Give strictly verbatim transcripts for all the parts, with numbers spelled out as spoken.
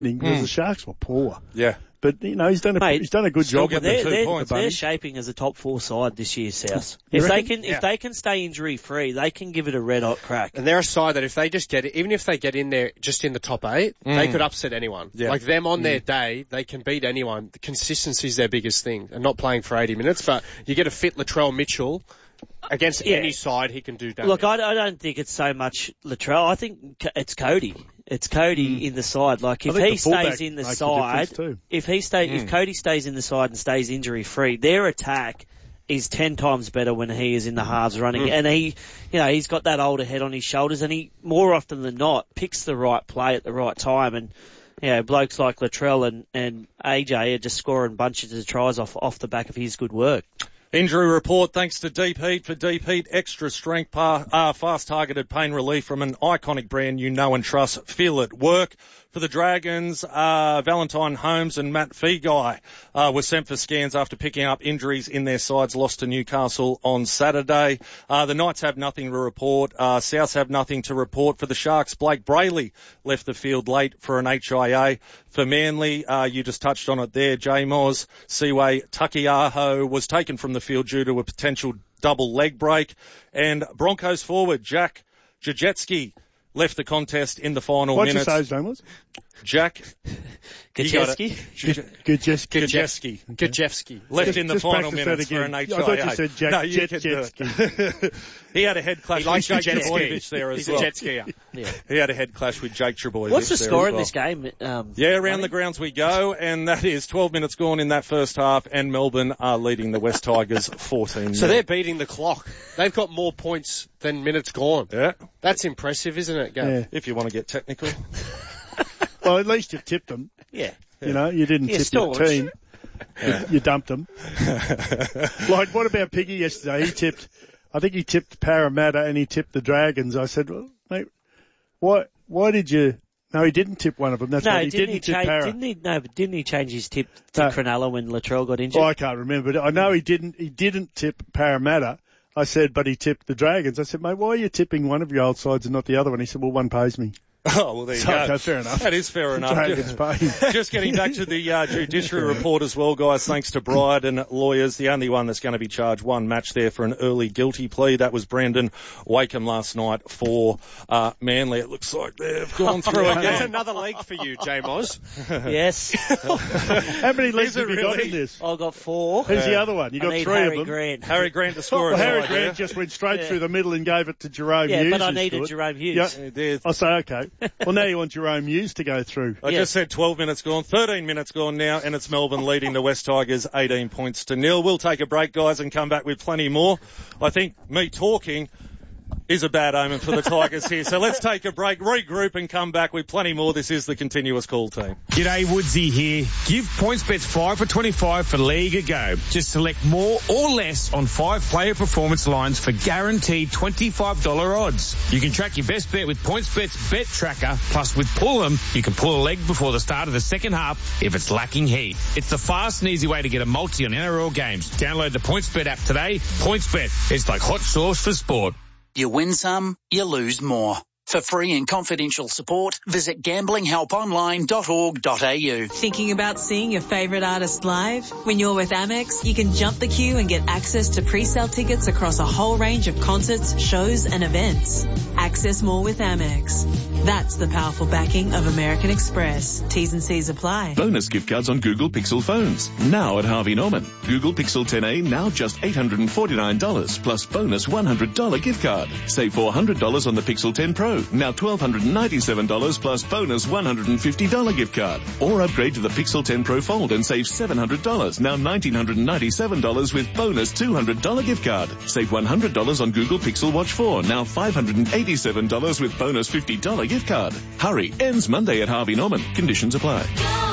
because Mm. the Sharks were poor. Yeah. But, you know, he's done a, Mate, he's done a good still job get with the They're, two they're, points, they're buddy. shaping as a top four side this year, South. You If they reckon? can, Yeah. if they can stay injury free, they can give it a red hot crack. And they're a side that if they just get it, even if they get in there just in the top eight, Mm. they could upset anyone. Yeah. Like them on their day, they can beat anyone. The consistency is their biggest thing, and not playing for eighty minutes. But you get a fit Latrell Mitchell against Yeah. any side, he can do damage. Look, I, I don't think it's so much Latrell. I think c- it's Cody. It's Cody in the side. Like I if think he the fullback stays in the makes a side, difference too. if he stay, if Cody stays in the side and stays injury free, their attack is ten times better when he is in the halves running. And he, you know, he's got that older head on his shoulders, and he more often than not picks the right play at the right time. And you know, blokes like Latrell and and A J are just scoring bunches of tries off off the back of his good work. Injury report thanks to Deep Heat. For Deep Heat, extra strength, pa- uh, fast targeted pain relief from an iconic brand you know and trust. Feel it work. For the Dragons, uh, Valentine Holmes and Matt Feagai uh, were sent for scans after picking up injuries in their sides lost to Newcastle on Saturday. Uh, the Knights have nothing to report. Uh, Souths have nothing to report. For the Sharks, Blake Brayley left the field late for an H I A. For Manly, uh, you just touched on it there, J-Moz. Siwe Takiaho was taken from the field due to a potential double leg break. And Broncos forward, Jack Jajecki left the contest in the final What'd minutes. you say his name was? Jack Kaczewski? Gajewski. Gajewski Gajewski. left Just- in the just final practice minutes that for again. an H I A. I thought you said Jack no, you can do it. He had a head clash He with likes the Jake jet ski. Trebojevic there as He's well. a jet skier. Yeah. He had a head clash with Jake Trebojevic. What's the there score as in well. this game? Um, Yeah, around Money? the grounds we go, and that is twelve minutes gone in that first half, and Melbourne are leading the West Tigers fourteen. So they're beating the clock. They've got more points than minutes gone. Yeah, That's impressive, isn't it, Gav? Yeah. if you want to get technical. Well, at least you tipped them. Yeah. You know, you didn't Yeah, tip your staunch. team. You, you dumped them. Like, what about Piggy yesterday? He tipped, I think he tipped Parramatta and he tipped the Dragons. I said, well, mate, why, why did you, no, he didn't tip one of them. That's No, right. He didn't, didn't he tip change? Para. Didn't he? No, but didn't he change his tip to No. Cronulla when Latrell got injured? Oh, I can't remember. I know he didn't, he didn't tip Parramatta. I said, but he tipped the Dragons. I said, mate, why are you tipping one of your old sides and not the other one? He said, well, one pays me. Oh, well, there you So, go. okay, fair enough. That is fair enough. Dragons pay. Just getting back to the uh, judiciary report as well, guys, thanks to Bryden lawyers. The only one that's going to be charged one match there for an early guilty plea. That was Brandon Wakeham last night for uh, Manly. It looks like they've gone through That's again. another leg for you, J-Moz. Yes. How many legs Is it have you got really? in this? I got four. Who's the other one? You I got need three Harry of them. Grant. Harry Grant to score Well, a Harry try, Grant yeah? just went straight Yeah. through the middle and gave it to Jerome Yeah, Hughes. but I who needed scored. Jerome Hughes. Yeah. He did. I'll say, okay. Well, now you want Jerome Hughes to go through. I Yeah. just said twelve minutes gone, thirteen minutes gone now, and it's Melbourne leading the West Tigers eighteen points to nil. We'll take a break, guys, and come back with plenty more. I think me talking is a bad omen for the Tigers here. So let's take a break, regroup, and come back with plenty more. This is the Continuous Call team. G'day, Woodsy here. Give PointsBets five for twenty-five for League a go. Just select more or less on five player performance lines for guaranteed twenty-five dollars odds. You can track your best bet with PointsBet's Bet Tracker. Plus, with Pull 'em, you can pull a leg before the start of the second half if it's lacking heat. It's the fast and easy way to get a multi on N R L games. Download the PointsBet app today. PointsBet, it's like hot sauce for sport. You win some, you lose more. For free and confidential support, visit gambling help online dot org dot a u. Thinking about seeing your favourite artist live? When you're with Amex, you can jump the queue and get access to pre-sale tickets across a whole range of concerts, shows and events. Access more with Amex. That's the powerful backing of American Express. T's and C's apply. Bonus gift cards on Google Pixel phones. Now at Harvey Norman. Google Pixel ten A now just eight hundred forty-nine dollars plus bonus one hundred dollars gift card. Save four hundred dollars on the Pixel ten Pro. Now one thousand two hundred ninety-seven dollars plus bonus one hundred fifty dollars gift card. Or upgrade to the Pixel ten Pro Fold and save seven hundred dollars. Now one thousand nine hundred ninety-seven dollars with bonus two hundred dollars gift card. Save one hundred dollars on Google Pixel Watch four. Now five hundred eighty-seven dollars with bonus fifty dollars gift card. Hurry, ends Monday at Harvey Norman. Conditions apply.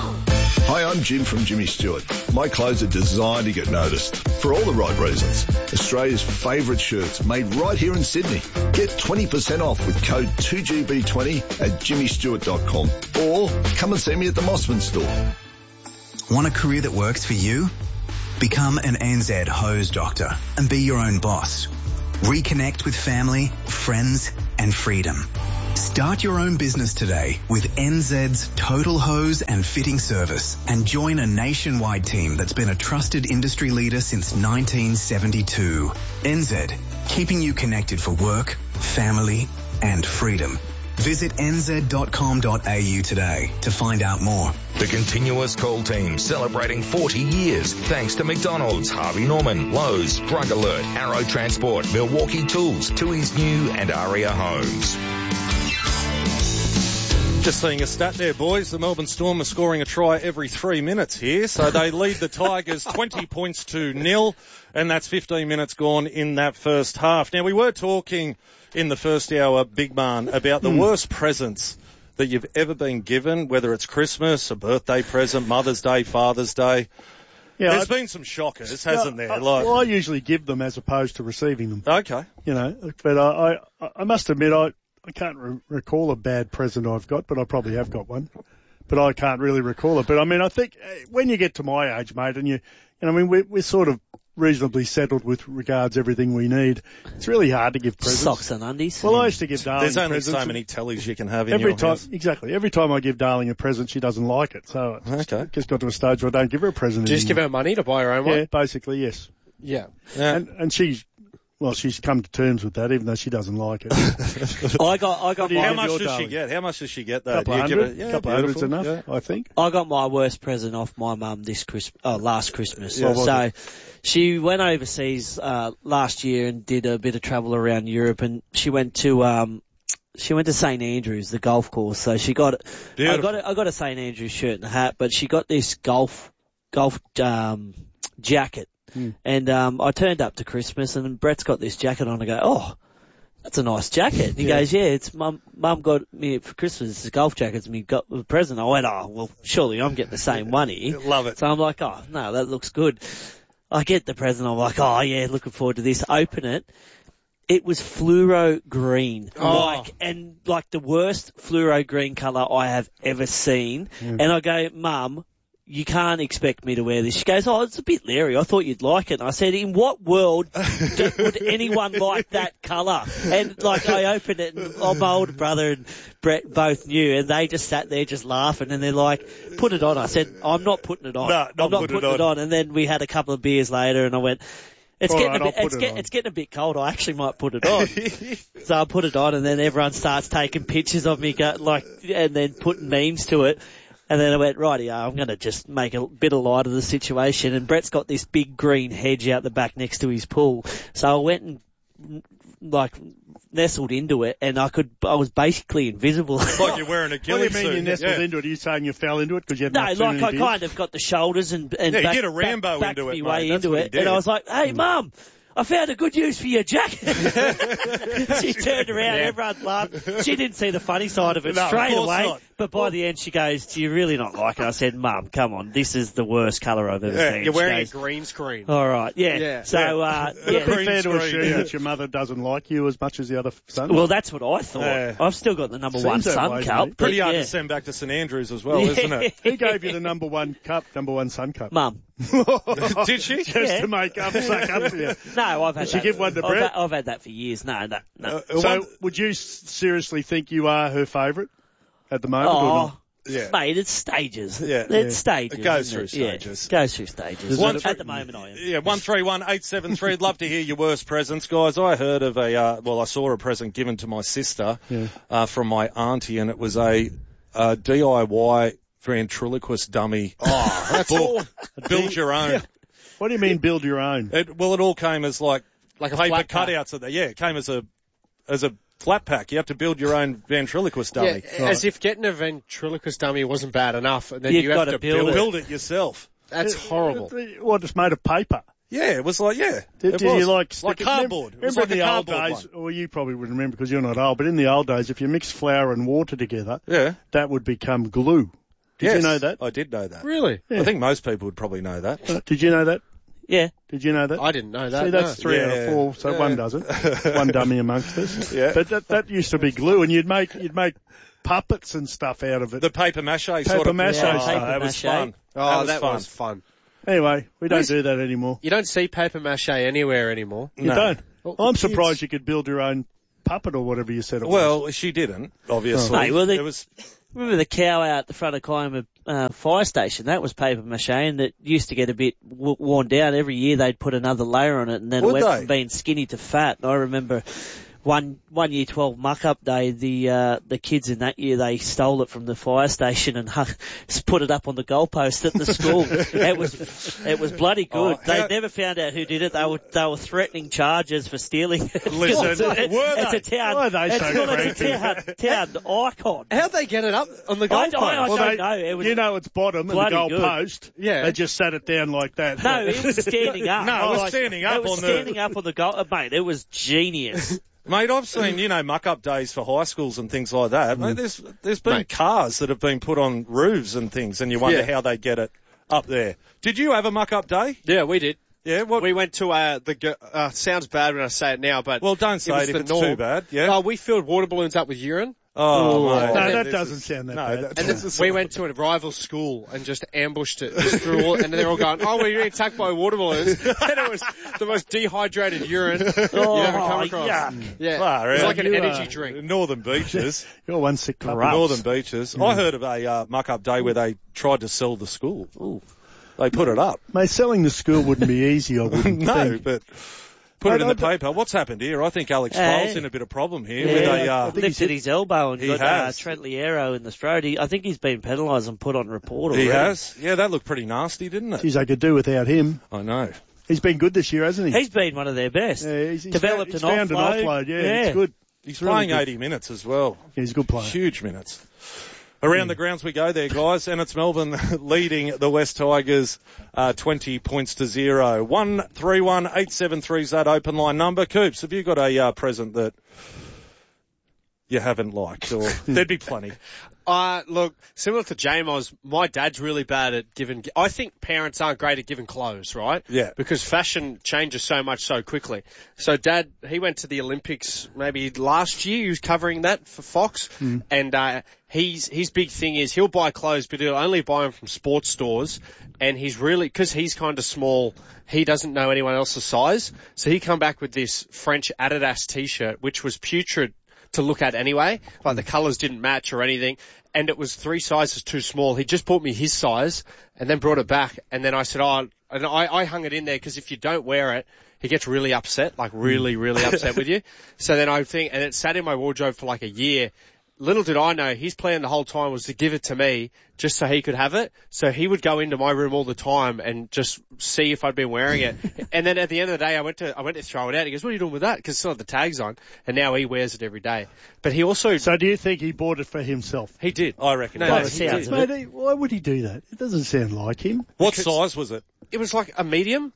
Hi, I'm Jim from Jimmy Stewart. My clothes are designed to get noticed for all the right reasons. Australia's favourite shirts made right here in Sydney. Get twenty percent off with code two G B twenty at jimmy stewart dot com or come and see me at the Mossman store. Want a career that works for you? Become an N Z hose doctor and be your own boss. Reconnect with family, friends and freedom. Start your own business today with N Z's Total Hose and Fitting Service and join a nationwide team that's been a trusted industry leader since nineteen seventy-two. N Z, keeping you connected for work, family and freedom. Visit n z dot com dot a u today to find out more. The Continuous Call team celebrating forty years thanks to McDonald's, Harvey Norman, Lowe's, Drug Alert, Arrow Transport, Milwaukee Tools, Tui's New and Aria Homes. Just seeing a stat there, boys. The Melbourne Storm are scoring a try every three minutes here, so they lead the Tigers twenty points to nil, and that's fifteen minutes gone in that first half. Now, we were talking in the first hour, Big Man, about the mm. worst presents that you've ever been given, whether it's Christmas, a birthday present, Mother's Day, Father's Day. Yeah, There's I'd, been some shockers, hasn't no, there? I, like, well, I usually give them as opposed to receiving them. Okay. You know, but I, I, I must admit, I, I can't re- recall a bad present I've got, but I probably have got one. But I can't really recall it. But I mean, I think when you get to my age, mate, and you, you know, I mean, we're, we're sort of reasonably settled with regards everything we need. It's really hard to give presents. Socks and undies. Well, I used to give Darling There's only presents. so many tellies you can have in every your time, house. Exactly. Every time I give Darling a present, she doesn't like it. So it's okay. just got to a stage where I don't give her a present Do you just anymore. give her money to buy her own one? Yeah, basically, yes. Yeah. yeah. And, and she's, well, she's come to terms with that, even though she doesn't like it. I got, I got. My, my, how much does darling? she get? How much does she get though? Couple Do you hundred, give her, yeah, couple hundred's beautiful, enough, yeah. I think. I got my worst present off my mum this Christmas, oh, last Christmas. Yeah, so it? she went overseas uh, last year and did a bit of travel around Europe, and she went to um, she went to Saint Andrews, the golf course. So she got, I got, a, I got a Saint Andrews shirt and hat, but she got this golf, golf um, jacket. Hmm. And um, I turned up to Christmas, and Brett's got this jacket on. I go, oh. That's a nice jacket. He yeah. goes, yeah, it's mum, mum got me it for Christmas. It's a golf jacket. It's me got a present. I went, oh, well, surely I'm getting the same one here. Love it. So I'm like, oh, no, that looks good. I get the present. I'm like, oh yeah, looking forward to this. Open it. It was fluoro green. Oh. Like, and like the worst fluoro green colour I have ever seen. Mm. And I go, Mum, you can't expect me to wear this. She goes, oh, it's a bit leery. I thought you'd like it. And I said, in what world do, would anyone like that colour? And like I opened it, and oh, my older brother and Brett both knew, and they just sat there just laughing, and they're like, put it on. I said, I'm not putting it on. No, not I'm not put putting it it on. on. And then we had a couple of beers later, and I went, It's All getting right, a bit, I'll it's, put it get, on. it's getting a bit cold. I actually might put it on. So I put it on, and then everyone starts taking pictures of me, go, like, and then putting memes to it. And then I went, righty, I'm going to just make a bit of light of the situation. And Brett's got this big green hedge out the back next to his pool. So I went and, like, nestled into it, and I could, I was basically invisible. Like you're wearing a What do ghillie you mean suit. you nestled yeah. into it? Are you saying you fell into it because you had No, not too like many I beers? kind of got the shoulders and, and Yeah, you back, get a Rambo back, into backed it, me way mate. That's into what it. he did. And I was like, hey, Mum, I found a good use for your jacket. She turned around, Yeah. everyone laughed. She didn't see the funny side of it No, of straight course away. not. But by the end, she goes, do you really not like it? I said, Mum, come on, this is the worst colour I've ever Yeah, seen. You're She wearing goes, a green screen. all right, yeah. Yeah. So, uh, Would it be yeah. fair to screen. assume that your mother doesn't like you as much as the other son? Well, that's what I thought. Yeah. I've still got the number Seems one that son way to cup. me. but Pretty hard yeah. to send back to St Andrews as well, isn't it? Who gave you the number one cup, number one son cup? Mum. Did she? Just Yeah. to make up, suck up to you. No, I've had Did she that. give one to I've, Brett? had, I've had that for years. No, no, no. Uh, So, one- would you s- seriously think you are her favourite at the moment? or Oh, not? Yeah. mate, it's stages. Yeah. It's Yeah. stages. It goes isn't through Yeah, stages. it goes through stages. One At three- the moment, I am. Yeah, one three one eight seven three. I'd love to hear your worst presents, guys. I heard of a, uh, well, I saw a present given to my sister Yeah. uh, from my auntie, and it was a, a D I Y ventriloquist dummy. Oh, that's book. Build your own. What do you mean build your own? It, well, it all came as like like a paper flat pack. cutouts of that. Yeah, it came as a as a flat pack. You have to build your own ventriloquist dummy. Yeah, as if getting a ventriloquist dummy wasn't bad enough, and then You've you have gotta to build build, it. Build it yourself. That's horrible. What, it's made of paper? Yeah, it was like yeah. Did, it did was. you like like stick it- cardboard? It was Remember like in a the old cardboard days? one. Well, you probably wouldn't remember because you're not old. But in the old days, if you mix flour and water together, Yeah. that would become glue. Did Yes, you know that? I did know that. Really? Yeah. I think most people would probably know that. Uh, Did you know that? Yeah. Did you know that? I didn't know that. See, that's no. three out Yeah. of four, so Yeah. one doesn't. One dummy amongst us. Yeah. But that that used to be glue, and you'd make you'd make puppets and stuff out of it. The paper mache sort Paper of. mache oh, stuff. that was Mache. fun. Oh, that was that fun. was fun. Anyway, we don't Where's- do that anymore. You don't see paper mache anywhere anymore. You No. don't. Well, I'm it's- surprised you could build your own puppet or whatever you said it was. Well, she didn't, obviously. Oh. Mate, well, they- it was. Remember the cow out the front of Kiama uh, fire station? That was paper mache, and that used to get a bit w- worn down. Every year they'd put another layer on it, and then Would it went they? from being skinny to fat. And I remember one one year twelve muck up day, the uh, the kids in that year, they stole it from the fire station and hung, put it up on the goalpost at the school. It was it was bloody good. Oh, they how- never found out who did it. They were they were threatening charges for stealing. Listen, it's, a, were it's they? a town. Why are they it's so got a cranky? town, town icon. How'd they get it up on the I, goalpost? I, I Well, don't they- know. It was, you know it's bottom and the bloody goal good. post. Yeah. They just sat it down like that. No, it was standing up. No, it was Like, standing up It was on the- standing up on the goal. uh, Mate, it was genius. Mate, I've seen, you know, muck-up days for high schools and things like that. Mate, there's there's been Mate. cars that have been put on roofs and things, and you wonder Yeah. how they get it up there. Did you have a muck-up day? Yeah, we did. Yeah, what? We went to uh, the. go- Uh, sounds bad when I say it now, but Well, don't say was it if the it's norm. too bad, yeah? Uh, we filled water balloons up with urine. Oh, No, mate. that This doesn't is- sound that no, bad. that- And then we went to a rival school and just ambushed it just through all, and they're all going, "Oh, we're being attacked by water balloons." And it was the most dehydrated urine you've ever come across. yuck. Yeah, Far it was out. like an You, energy uh, drink. Northern Beaches. You're one sick puppet. Northern Beaches. I heard of a uh, muck-up day where they tried to sell the school. Ooh. They put it up. Mate, selling the school wouldn't be easy, I wouldn't No, think. but put I it in the don't- paper. What's happened here? I think Alex Hey. Cole in a bit of problem here Yeah, with a. Uh, think lifted his elbow and He got uh, has. Trent Liero in the throat. He, I think he's been penalised and put on report already. he has. Yeah, that looked pretty nasty, didn't it? Geez, they could do without him. I know. He's been good this year, hasn't he? He's been one of their best. yeah, he's, he's Developed found, an he's found offload. an offload. Yeah, Yeah. it's good. He's really playing good. eighty minutes as well. Yeah, he's a good player. Huge minutes. Around the grounds we go there, guys, and it's Melbourne leading the West Tigers uh, twenty points to zero. one three one eight seven three is that open line number. Coops, have you got a uh, present that you haven't liked? Or there'd be plenty. Uh, look, similar to J-Moz, my dad's really bad at giving, I think parents aren't great at giving clothes, right? Yeah. Because fashion changes so much so quickly. So dad, he went to the Olympics maybe last year, he was covering that for Fox, and, uh, he's, his big thing is he'll buy clothes, but he'll only buy them from sports stores, and he's really, cause he's kind of small, he doesn't know anyone else's size, so he come back with this French Adidas t-shirt, which was putrid to look at anyway. Like the colours didn't match or anything. And it was three sizes too small. He just bought me his size and then brought it back. And then I said, oh, and I, I hung it in there because if you don't wear it, he gets really upset, like really, really upset with you. So then I think, and it sat in my wardrobe for like a year. Little did I know, his plan the whole time was to give it to me just so he could have it. So he would go into my room all the time and just see if I'd been wearing it. And then at the end of the day, I went to I went to throw it out. He goes, "What are you doing with that?" Because it still had the tags on. And now he wears it every day. But he also So do you think he bought it for himself? he did. I reckon. No, it By no, the was. he sounds did. of it. Mate, he- why would he do that? It doesn't sound like him. What size was it? It was like a medium,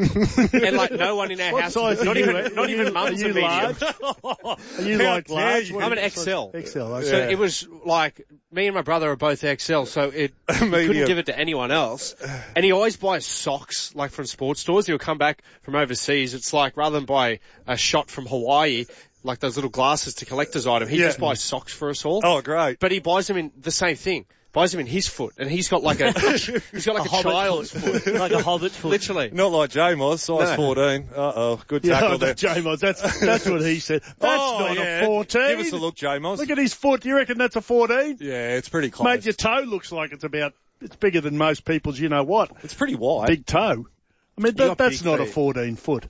and like no one in our What house, size not are you? even not Are even you- mum's are a you medium. large? Are you How like dare large? you. What I'm are an you- X L. X L, okay. So it was like me and my brother are both X L, so it we couldn't Medium. give it to anyone else. And he always buys socks like from sports stores. He'll come back from overseas. It's like rather than buy a shot from Hawaii, like those little glasses to collector's item, he Yeah. just buys socks for us all. Oh, great. But he buys them in the same thing. Buys them in his foot, and he's got like a he's got like a, hobbit child's foot. foot. Like a hobbit foot. Literally. Not like J-Moz, size No. fourteen. Uh-oh, good Yeah, tackle oh, there. J-Moz, that's, that's what he said. That's Oh, not yeah. a fourteen. Give us a look, J-Moz. Look at his foot. You reckon that's a fourteen? Yeah, it's pretty close. Mate, your toe looks like it's about, it's bigger than most people's, you know what? It's pretty wide. Big toe. I mean, You that, got that's big not a feet. fourteen foot.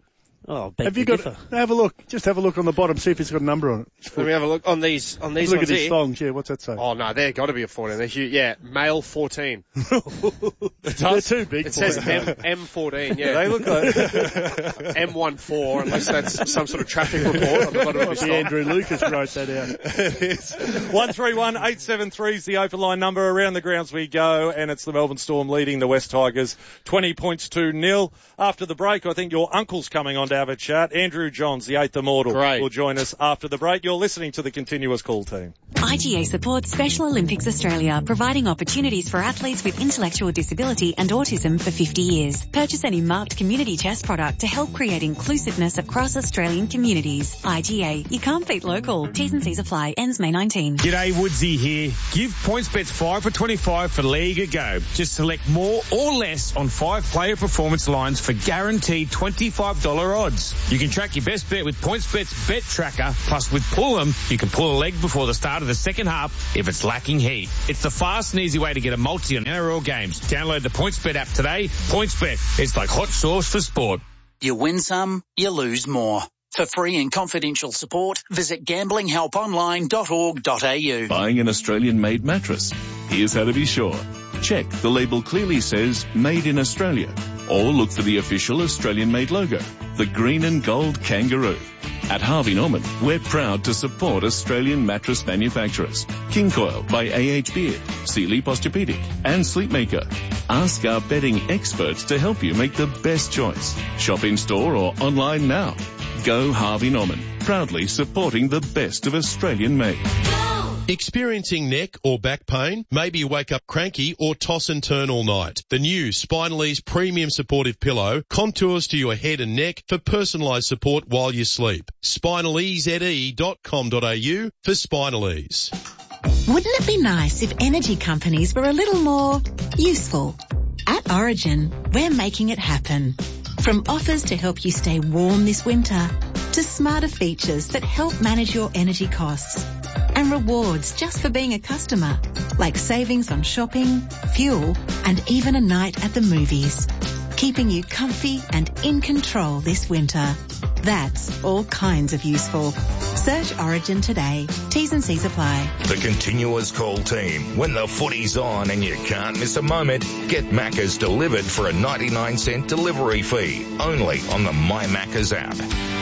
Oh, beg Have to you got, differ. have a look. Just have a look on the bottom, see if it's got a number on it. Let me have a look on these on these Look ones at his here. thongs, yeah, what's that say? Oh no, they're got to be a fourteen. They're huge. Yeah, male fourteen. They're too big It for says him. M M fourteen. Yeah, They look like... M one four, unless that's some sort of traffic report on the bottom of his See, stock. Andrew Lucas wrote that out. It is. one three one eight seven three is the open line number. Around the grounds we go, and it's the Melbourne Storm leading the West Tigers twenty points to nil. After the break, I think your uncle's coming on to have a chat. Andrew Johns, the eighth immortal, Great. will join us after the break. You're listening to the Continuous Call team. I G A supports Special Olympics Australia, providing opportunities for athletes with intellectual disability and autism for fifty years. Purchase any marked community chest product to help create inclusiveness across Australian communities. I G A, you can't beat local. T's and C's apply. Ends May nineteenth. G'day, Woodsy here. Give PointsBets five for twenty-five for Liga Go. Just select more or less on five player performance lines for guaranteed twenty-five dollars odds. odds. You can track your best bet with PointsBet's Bet Tracker. Plus, with Pull 'em, you can pull a leg before the start of the second half if it's lacking heat. It's the fast and easy way to get a multi on N R L games. Download the PointsBet app today. PointsBet, it's like hot sauce for sport. You win some, you lose more. For free and confidential support, visit gambling help online dot org dot a u. Buying an Australian-made mattress? Here's how to be sure. Check the label clearly says Made in Australia, or look for the official Australian-made logo, the green and gold kangaroo. At Harvey Norman, we're proud to support Australian mattress manufacturers. King Coil by A H Beard, Sealy Posturepedic, and Sleepmaker. Ask our bedding experts to help you make the best choice. Shop in store or online now. Go Harvey Norman, proudly supporting the best of Australian made. Experiencing neck or back pain? Maybe you wake up cranky or toss and turn all night. The new Spinalese Premium Supportive Pillow contours to your head and neck for personalised support while you sleep. spinalese dot com dot a u for Spinalese. Wouldn't it be nice if energy companies were a little more useful? At Origin, we're making it happen. From offers to help you stay warm this winter, to smarter features that help manage your energy costs, and rewards just for being a customer, like savings on shopping, fuel, and even a night at the movies, keeping you comfy and in control this winter. That's all kinds of useful. Search Origin today. T's and C's apply. The continuous call team. When the footy's on and you can't miss a moment, get Macca's delivered for a ninety-nine cent delivery fee. Only on the My Macca's app.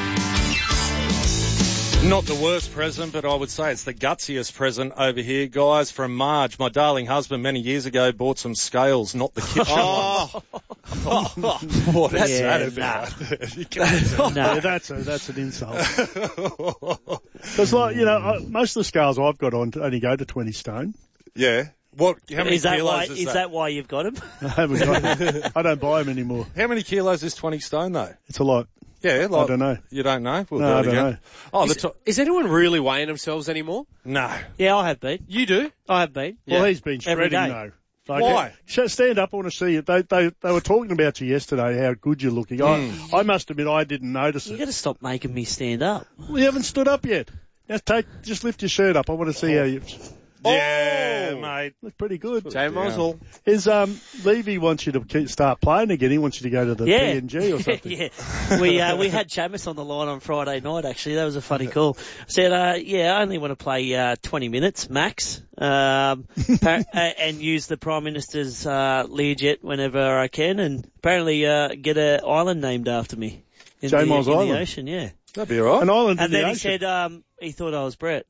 Not the worst present, but I would say it's the gutsiest present over here, guys, from Marge. My darling husband many years ago bought some scales, not the kitchen Oh. ones. What is Yeah, that about? nah. You can't- No, that's a, that's an insult. Because, like, you know, I- most of the scales I've got on only go to twenty stone. Yeah. What? How many is that kilos why? is, Is that? that why you've got him? I haven't got I don't buy them anymore. How many kilos is twenty stone though? It's a lot. Yeah, like, I don't know. You don't know? We'll No, do it I don't again. know. Oh, Is, the to- is anyone really weighing themselves anymore? no. Yeah, I have been. You do? I have been. Well, Yeah. he's been Every shredding, day. though. Like, Why? uh, Stand up, I want to see it. They, they, they were talking about you yesterday, how good you're looking. Mm. I, I must admit, I didn't notice You it. got to stop making me stand up. We haven't stood up yet. Now take, just lift your shirt up. I want to see how you Yeah, Oh. mate. look pretty good. Jay Mosel. Is um Levy wants you to keep, start playing again? He wants you to go to the Yeah. P N G or something. yeah. We uh, we had Chamis on the line on Friday night. Actually, that was a funny call. Said, uh, yeah, I only want to play uh, twenty minutes max, um, par- uh, and use the Prime Minister's uh, Learjet whenever I can, and apparently uh, get an island named after me in, J the, Miles in the Island. ocean. Yeah. That'd be all right. An island in And the then he ocean. said um, he thought I was Brett.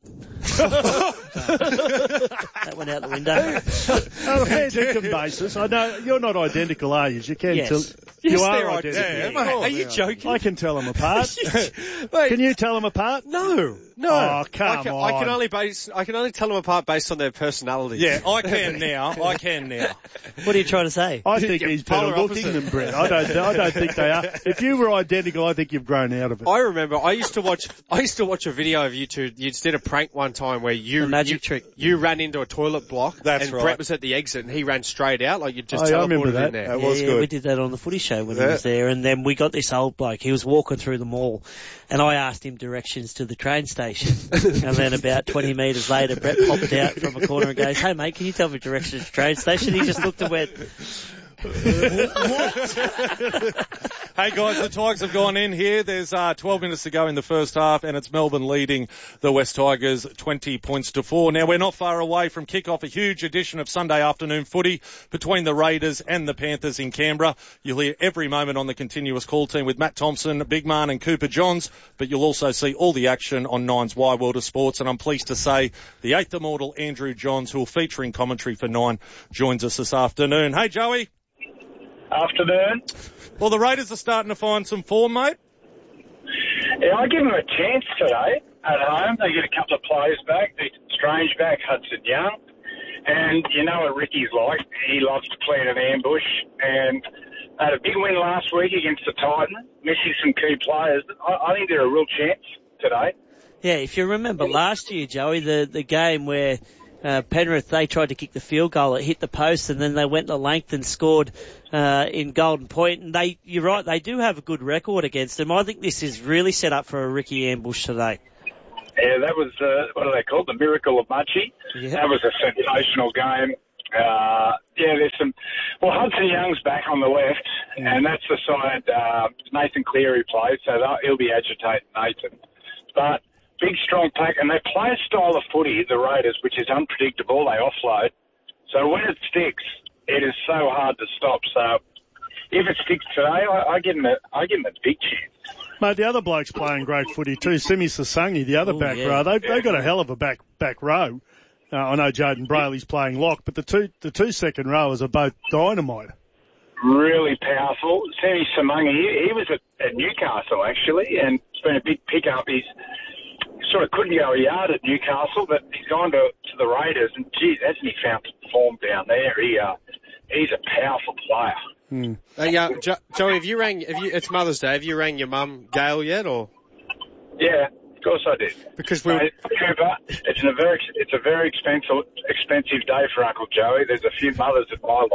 That went out the window. On a fair dinkum basis, I know you're not identical, are you? You can Yes. tell. Yes, you are they're identical. identical. Yeah, mate, are you joking? I can tell them apart. Mate, Can you tell them apart? No, no. Oh, come I can, on. I can only base. I can only tell them apart based on their personality. Yeah, I can now. I can now. What are you trying to say? I think Yeah, he's better polar looking opposite. than Brett. I don't. I don't think they are. If you were identical, I think you've grown out of it. I remember I used to watch. I used to watch a video of you two. You did a prank one time where you The magic you, trick. You ran into a toilet block. That's and right. Brett was at the exit, and he ran straight out like you just Oh, yeah, I teleported remember that. in there. That Yeah, was yeah, good. we did that on the footy show when Yeah. he was there, and then we got this old bloke. He was walking through the mall, and I asked him directions to the train station. And then about twenty metres later, Brett popped out from a corner and goes, "Hey mate, can you tell me directions to the train station?" He just looked and went, Hey guys, the Tigers have gone in here. There's uh, twelve minutes to go in the first half, and it's Melbourne leading the West Tigers twenty points to four. Now we're not far away from kick-off, a huge edition of Sunday afternoon footy between the Raiders and the Panthers in Canberra. You'll hear every moment on the continuous call team with Matt Thompson, Big Man and Cooper Johns, but you'll also see all the action on Nine's Wide World of Sports, and I'm pleased to say the eighth immortal Andrew Johns, who will feature in commentary for Nine, joins us this afternoon. Hey Joey. Afternoon. Well, the Raiders are starting to find some form, mate. Yeah, I give them a chance today at home. They get a couple of players back. Strange back, Hudson Young. And you know what Ricky's like. He loves to plan an ambush. And had a big win last week against the Titans, missing some key players. I, I think they're a real chance today. "Yeah, if you remember last year, Joey, the the game where uh, Penrith, they tried to kick the field goal. It hit the post, and then they went the length and scored uh, in Golden Point. And they, you're right, they do have a good record against them. I think this is really set up for a Ricky ambush today. Yeah, that was, uh, what are they called? The Miracle of Munchie. Yeah. That was a sensational game. Uh, yeah, there's some, well, Hudson Young's back on the left, yeah. and that's the side, uh, Nathan Cleary plays, so he'll be agitating Nathan. But big, strong pack, and they play a style of footy, the Raiders, which is unpredictable. They offload. So when it sticks, it is so hard to stop. So if it sticks today, I, I give them a, I give them a big chance. Mate, the other bloke's playing great footy too. Simi Sasangi, the other Ooh, back yeah. row. They've, Yeah. they've got a hell of a back back row. Uh, I know Jaden Brayley's playing lock, but the two the two second rowers are both dynamite. Really powerful. Simi Samangi, he, he was at, at Newcastle actually, and it's been a big pickup. He's sort of couldn't go a yard at Newcastle, but he's gone to, to the Raiders, and geez, hasn't he found form down there? He uh, he's a powerful player. Hmm. Hey, uh, jo- Joey, have you rang? Have you? It's Mother's Day. Have you rang your mum, Gail, yet, or? Yeah, of course I did. Because we. Mate, Cooper, it's a very it's a very expensive expensive day for Uncle Joey. There's a few mothers in my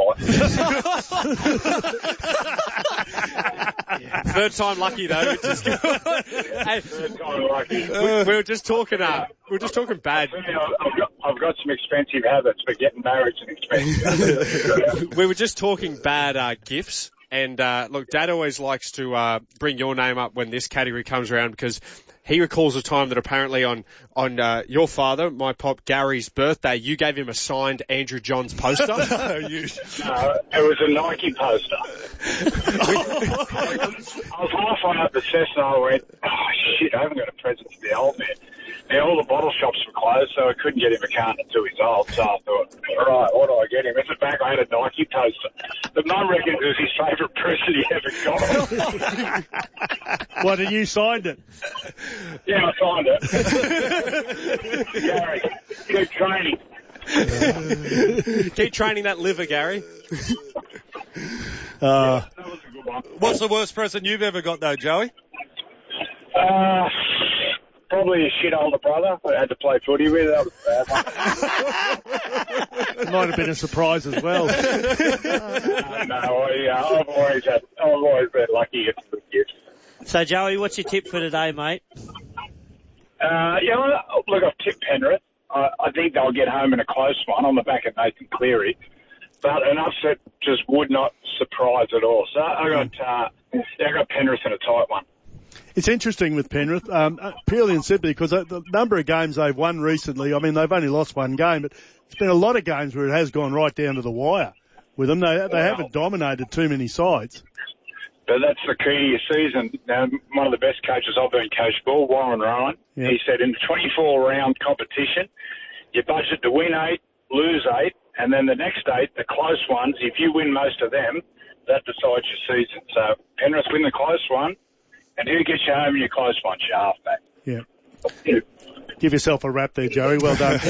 life. Third time lucky though, which is good. Hey, Third time lucky. we, we were just talking. Uh, we were just talking bad. I've got, I've got some expensive habits, but getting married's an expensive. We were just talking bad uh, gifts, and uh, look, Dad always likes to uh, bring your name up when this category comes around because he recalls a time that apparently on on uh, your father, my pop Gary's birthday, you gave him a signed Andrew Johns poster. No, it was a Nike poster. I was halfway up the Cessna. I went, oh shit, I haven't got a present for the old man. Now all the bottle shops were closed, so I couldn't get him a carton until he's old. So I thought, all right, what do I get him? At the back, I had a Nike poster. But Mum reckons it was his favourite present he ever got. What, and you signed it? Yeah, I signed it. Gary, good training. Keep training that liver, Gary. Uh, That was a good one. What's the worst present you've ever got though, Joey? Uh, probably a shit older brother I had to play footy with. That was a bad one. might have been a surprise as well. uh, no, I, uh, I've always had, I've always been lucky to get some good gifts. So, Joey, what's your tip for today, mate? Uh, yeah, well, look, I've tipped Penrith. I, I think they'll get home in a close one on the back of Nathan Cleary. But an upset just would not surprise at all. So I got, uh, yeah, I got Penrith in a tight one. It's interesting with Penrith, um, uh, purely and simply because the number of games they've won recently, I mean, they've only lost one game, but it's been a lot of games where it has gone right down to the wire with them. They, they haven't dominated too many sides. But that's the key to your season. Now, one of the best coaches I've been coached for, Warren Ryan, Yeah. he said in the twenty-four round competition, you budget to win eight, lose eight, and then the next eight, the close ones, if you win most of them, that decides your season. So Penrith win the close one, and who gets you home in your close one? Your halfback. Yeah. Give yourself a rap there, Joey. Well done.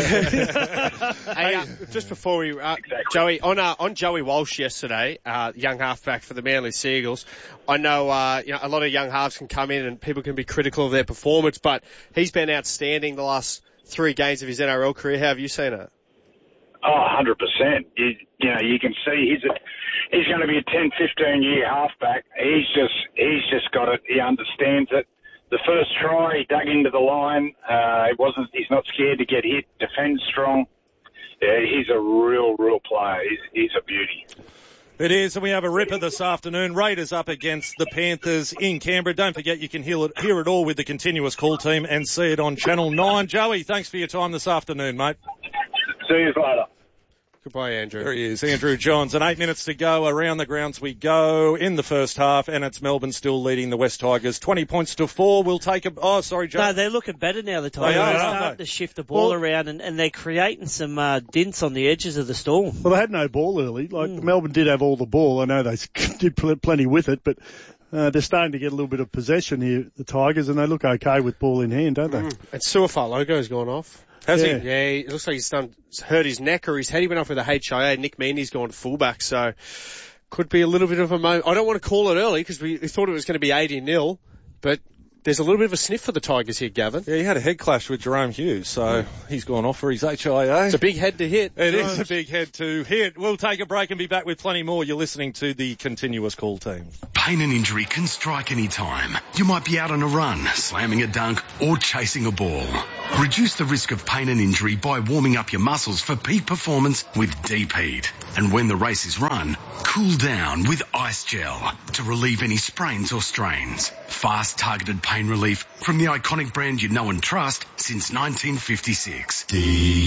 Hey, uh, just before we, uh, Joey, on uh, on Joey Walsh yesterday, uh, young halfback for the Manly Seagulls. I know, uh, you know, a lot of young halves can come in and people can be critical of their performance, but he's been outstanding the last three games of his N R L career. How have you seen it? Oh, one hundred percent. You, you know, you can see he's a, he's going to be a ten, fifteen year halfback. He's just, he's just got it. He understands it. The first try, he dug into the line. Uh, it wasn't, he's not scared to get hit, defends strong. Yeah, he's a real, real player. He's, he's a beauty. It is, and we have a ripper this afternoon. Raiders up against the Panthers in Canberra. Don't forget you can hear it, hear it all with the continuous call team and see it on Channel nine. Joey, thanks for your time this afternoon, mate. See you later. Goodbye, Andrew. There he is, Andrew Johns. And eight minutes to go. Around the grounds we go in the first half, and it's Melbourne still leading the West Tigers. twenty points to four. We'll take a... Oh, sorry, Joe. No, they're looking better now, the Tigers. They are, They're aren't starting they? to shift the ball Well- around, and, and they're creating some uh, dints on the edges of the storm. Well, they had no ball early. Like, Mm. Melbourne did have all the ball. I know they did pl- plenty with it, but uh, they're starting to get a little bit of possession here, the Tigers, and they look okay with ball in hand, don't they? Mm. And Suafar logo's gone off. Has Yeah. he? Yeah, it looks like he's done, hurt his neck or his head. He went off with a H I A. Nick Meaney's gone fullback, so could be a little bit of a moment. I don't want to call it early because we, we thought it was going to be eighty nil, but There's a little bit of a sniff for the Tigers here, Gavin. Yeah, he had a head clash with Jerome Hughes, so he's gone off for his H I A. It's a big head to hit. It is a big head to hit. We'll take a break and be back with plenty more. You're listening to the Continuous Call Team. Pain and injury can strike any time. You might be out on a run, slamming a dunk, or chasing a ball. Reduce the risk of pain and injury by warming up your muscles for peak performance with Deep Heat. And when the race is run, cool down with Ice Gel to relieve any sprains or strains. Fast, targeted pain relief from the iconic brand you know and trust since nineteen fifty-six. Deep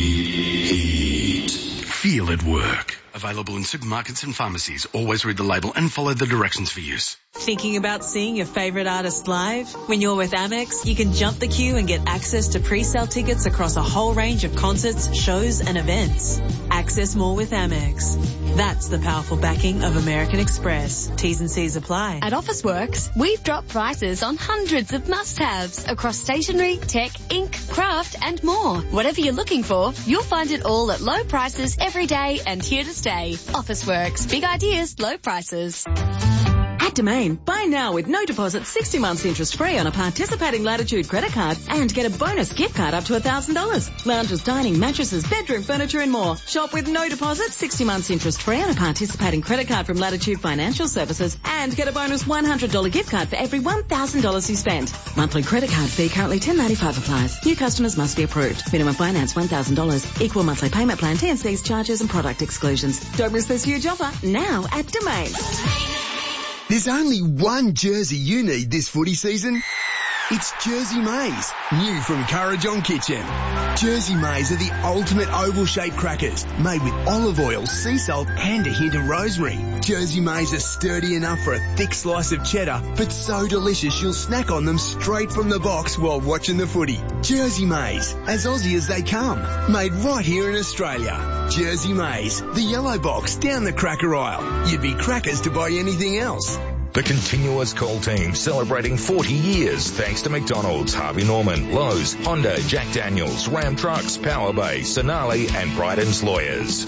Heat. Feel it work. Available in supermarkets and pharmacies. Always read the label and follow the directions for use. Thinking about seeing your favourite artist live? When you're with Amex, you can jump the queue and get access to pre-sale tickets across a whole range of concerts, shows and events. Access more with Amex. That's the powerful backing of American Express. T's and C's apply. At Officeworks, we've dropped prices on hundreds of must-haves across stationery, tech, ink, craft and more. Whatever you're looking for, you'll find it all at low prices every day and here to stay. Officeworks. Big ideas, low prices. At Domain, buy now with no deposit, sixty months interest free on a participating Latitude credit card and get a bonus gift card up to one thousand dollars. Lounges, dining, mattresses, bedroom furniture and more. Shop with no deposit, sixty months interest free on a participating credit card from Latitude Financial Services and get a bonus one hundred dollars gift card for every one thousand dollars you spend. Monthly credit card fee currently ten ninety-five applies. New customers must be approved. Minimum finance one thousand dollars. Equal monthly payment plan, T and C's, charges and product exclusions. Don't miss this huge offer now at Domain. There's only one jersey you need this footy season. It's Jersey Maize, new from Currajong Kitchen. Jersey Maize are the ultimate oval-shaped crackers, made with olive oil, sea salt and a hint of rosemary. Jersey Maize are sturdy enough for a thick slice of cheddar, but so delicious you'll snack on them straight from the box while watching the footy. Jersey Maize, as Aussie as they come, made right here in Australia. Jersey Maize, the yellow box down the cracker aisle. You'd be crackers to buy anything else. The Continuous Call Team celebrating forty years thanks to McDonald's, Harvey Norman, Lowe's, Honda, Jack Daniels, Ram Trucks, Power Bay, Sonali and Bryden's Lawyers.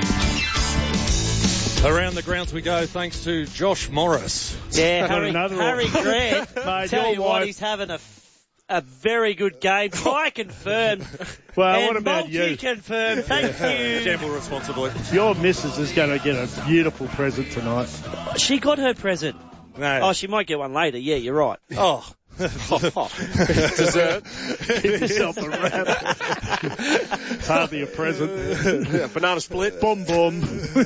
Around the grounds we go thanks to Josh Morris. Yeah, Harry, another Harry one. Grant, Mate, tell your you what, wife- he's having a, a very good game. I confirm. Well, and what about you? confirm. Thank you. Gamble responsibly. Your missus is going to get a beautiful present tonight. She got her present. No. Oh, she might get one later. Yeah, you're right. Oh. Dessert. Give yourself a wrap. It's hardly a present. Banana split. Boom, boom.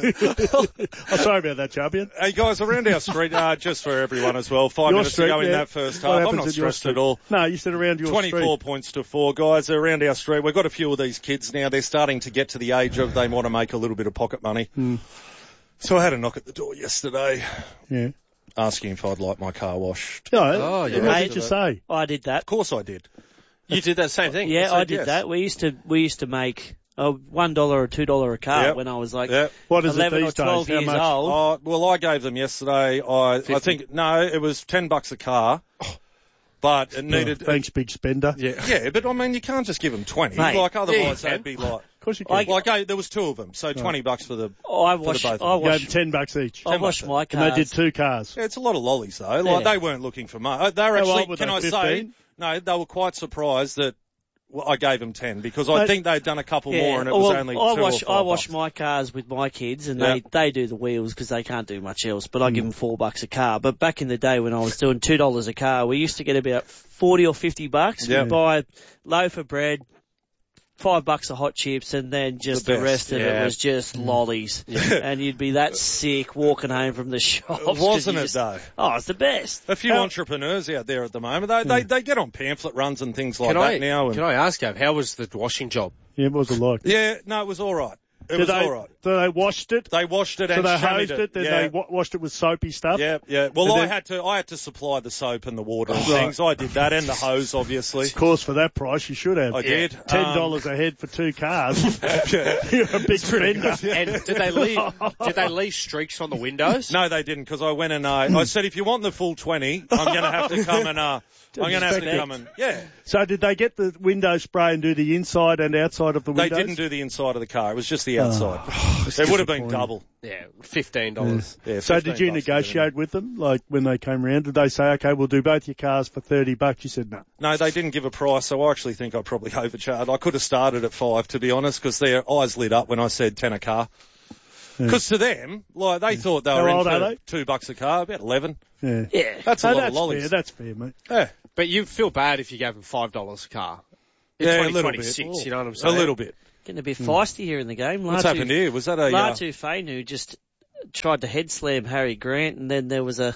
I'm sorry about that, champion. Hey guys, around our street, uh, just for everyone as well, five Your minutes street, to go in yeah. that first What half. I'm happens not at your stressed street? at all. No, you said around your twenty-four street. points to four, guys. Around our street, we've got a few of these kids now. They're starting to get to the age of they want to make a little bit of pocket money. Mm. So I had a knock at the door yesterday. Yeah. Asking if I'd like my car washed. No, Oh, yeah. what did you say? I did that. Of course I did. You did that same thing? Yeah, said I did yes. that. We used to we used to make uh, one dollar or two dollar a car Yep. when I was like Yep. What is it eleven these or twelve days? How years much? old. Oh, well, I gave them yesterday. I, I think, no, it was ten bucks a car. But it needed. Oh, thanks, big spender. Yeah, yeah, but I mean, you can't just give them twenty. Mate, like otherwise, yeah, you they'd be like. Of course you can. Like, I, there was two of them, so twenty bucks for the. I for the washed. both of I them. You gave washed. them ten bucks each. I washed my And cars. they did two cars. Yeah, it's a lot of lollies though. Like Yeah. they weren't looking for much. They were How actually. old were Can they, I say? fifteen? No, they were quite surprised that well, I gave them ten because I Mate, think they'd done a couple Yeah. more and it well, was only I two wash. or five I wash bucks. my cars with my kids, and Yeah. they they do the wheels because they can't do much else. But I Mm. give them four bucks a car. But back in the day when I was doing two dollars a car, we used to get about forty or fifty bucks. Yeah. We'd buy a loaf of bread, five bucks of hot chips, and then just The the, best, rest of yeah. it was just lollies. And you'd be that sick walking home from the shops. 'cause Wasn't you it just- though? Oh, it's the best. A few How- entrepreneurs out there at the moment. They, they they get on pamphlet runs and things like Can that I, now. And, can I ask, Gav, how was the washing job? Yeah, what was it like? yeah, no, it was all right. It Did was they, all right. So they washed it? They washed it So and they shammied hosed it, then yeah. they wa- washed it with soapy stuff? Yeah, yeah. Well, And I then- had to, I had to supply the soap and the water and Right. things. I did that and the hose, obviously. Of course, for that price, you should have. I did. Ten Um, dollars a head for two cars. You're a big spender. And did they leave? Did they leave streaks on the windows? No, they didn't, because I went and uh, I said, if you want the full twenty, I'm going to have to come and uh, I'm going to have to Inspect. come and yeah. So did they get the window spray and do the inside and outside of the They windows? didn't do the inside of the car. It was just the outside. Oh, it would have been disappointing. double. Yeah, fifteen dollars. Yeah, So fifteen did you bucks negotiate with them? Like when they came around, did they say, okay, we'll do both your cars for thirty bucks? You said no. No, they didn't give a price, so I actually think I probably overcharged. I could have started at five, to be honest, because their eyes lit up when I said ten a car. Because to them, like, they thought they How were in old for are they? two bucks a car, about eleven. Yeah. Yeah. That's a No, lot that's of lollies. fair. That's fair, mate. Yeah. But you feel bad if you gave them five dollars a car. In Yeah, a little bit. twenty twenty-six, you know what I'm A saying? little bit. Getting a bit feisty here in the game. What's Latu- happened here? Was that a... Uh, Latu Fainu just tried to head slam Harry Grant, and then there was a